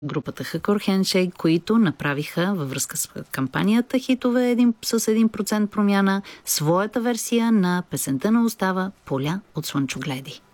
групата Hardcore Handshake, които направиха във връзка с кампанията хитове с 1% промяна своята версия на песента на Устава "Поля от слънчогледи".